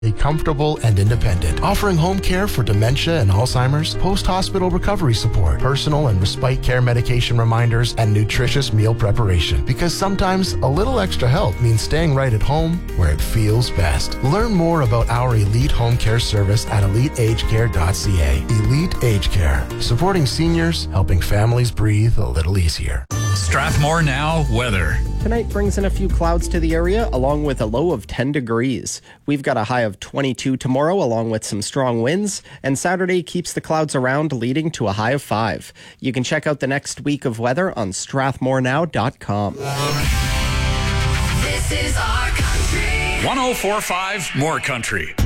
comfortable and independent, offering home care for dementia and Alzheimer's, post-hospital recovery support, personal and respite care medication reminders, and nutritious meal preparation. Because sometimes a little extra help means staying right at home where it feels best. Learn more about our Elite Home Care service at eliteagecare.ca. Elite Age Care, supporting seniors, helping families breathe a little easier. Strathmore Now weather. Tonight brings in a few clouds to the area, along with a low of 10 degrees. We've got a high of 22 tomorrow, along with some strong winds, and Saturday keeps the clouds around, leading to a high of 5. You can check out the next week of weather on strathmorenow.com. This is our country. 104.5 More Country.